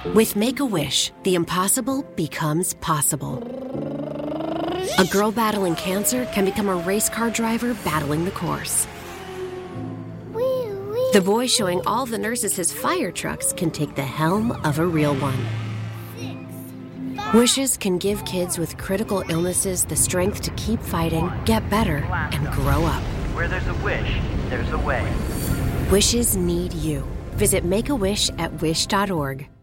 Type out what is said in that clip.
With Make-A-Wish, the impossible becomes possible. A girl battling cancer can become a race car driver battling the course. The boy showing all the nurses his fire trucks can take the helm of a real one. Wishes can give kids with critical illnesses the strength to keep fighting, get better, and grow up. Where there's a wish, there's a way. Wishes need you. Visit Make-A-Wish at wish.org.